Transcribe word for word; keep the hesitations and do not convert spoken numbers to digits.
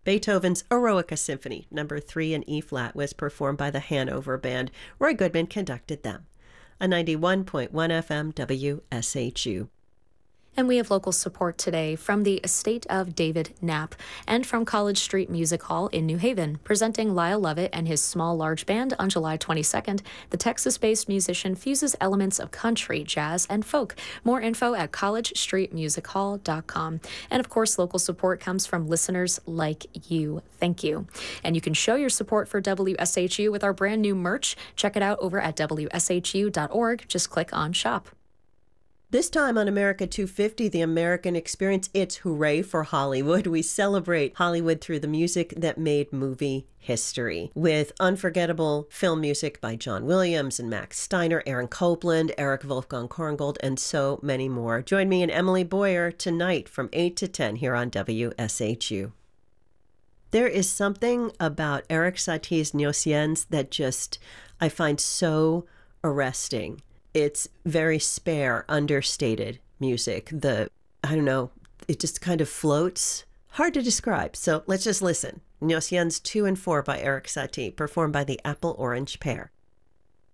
Beethoven's Eroica Symphony, number three in E-flat, was performed by the Hanover Band. Roy Goodman conducted them. A ninety-one point one F M W S H U. And we have local support today from the estate of David Knapp and from College Street Music Hall in New Haven. Presenting Lyle Lovett and his small large band on July twenty-second, the Texas-based musician fuses elements of country, jazz, and folk. More info at college street music hall dot com. And of course, local support comes from listeners like you. Thank you. And you can show your support for W S H U with our brand new merch. Check it out over at W S H U dot org. Just click on shop. This time on America two fifty, The American Experience, it's Hooray for Hollywood. We celebrate Hollywood through the music that made movie history, with unforgettable film music by John Williams and Max Steiner, Aaron Copland, Eric Wolfgang Korngold, and so many more. Join me and Emily Boyer tonight from eight to ten here on W S H U. There is something about Erik Satie's Gnossiens that just I find so arresting. It's very spare, understated music. The, I don't know, it just kind of floats. Hard to describe. So let's just listen. Gnossiens two and four by Erik Satie, performed by the Apple Orange Pair.